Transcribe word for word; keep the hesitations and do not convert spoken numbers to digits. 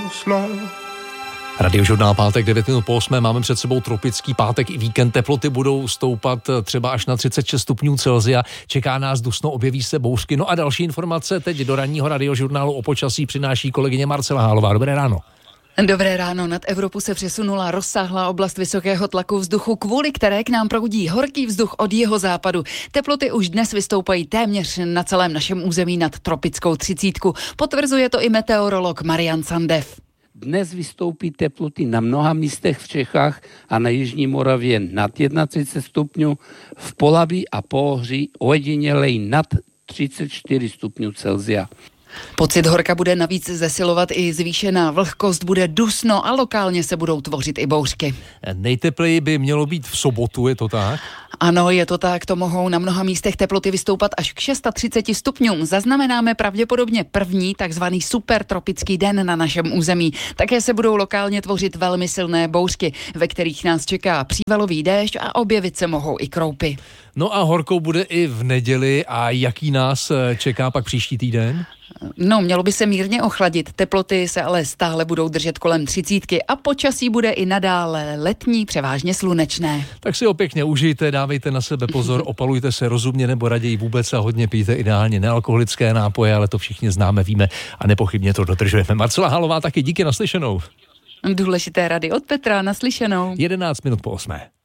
Radiožurnál pátek devět minut po osmé. Máme před sebou tropický pátek i víkend. Teploty budou stoupat třeba až na třicet šest stupňů Celsia. Čeká nás dusno, objeví se bouřky. No a další informace teď do ranního radiožurnálu o počasí přináší kolegyně Marcela Hálová. Dobré ráno. Dobré ráno. Nad Evropu se přesunula rozsáhlá oblast vysokého tlaku vzduchu, kvůli které k nám proudí horký vzduch od jihozápadu. Teploty už dnes vystoupají téměř na celém našem území nad tropickou třicítku. Potvrzuje to i meteorolog Marian Sandev. Dnes vystoupí teploty na mnoha místech v Čechách a na Jižní Moravě nad třicet jedna stupňů, v Polaví a Pohoří ojedinělej nad třicet čtyři stupňů Celsia. Pocit horka bude navíc zesilovat i zvýšená vlhkost, bude dusno a lokálně se budou tvořit i bouřky. Nejtepleji by mělo být v sobotu, je to tak? Ano, je to tak, to mohou na mnoha místech teploty vystoupat až k třicet šesti stupňům. Zaznamenáme pravděpodobně první takzvaný supertropický den na našem území. Také se budou lokálně tvořit velmi silné bouřky, ve kterých nás čeká přívalový déšť a objevit se mohou i kroupy. No a horkou bude i v neděli. A jaký nás čeká pak příští týden? No, mělo by se mírně ochladit, teploty se ale stále budou držet kolem třicítky a počasí bude i nadále letní, převážně slunečné. Tak si ho pěkně užijte, dávejte na sebe pozor, opalujte se rozumně nebo raději vůbec a hodně pijte ideálně nealkoholické nápoje, ale to všichni známe, víme a nepochybně to dodržujeme. Marcela Hálová, taky díky, naslyšenou. Důležité rady od Petra, naslyšenou. jedenáct minut po osmé.